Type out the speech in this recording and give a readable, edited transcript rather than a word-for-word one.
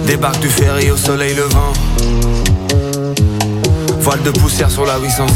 Débarque du ferry au soleil levant. Voile de poussière sur la 805.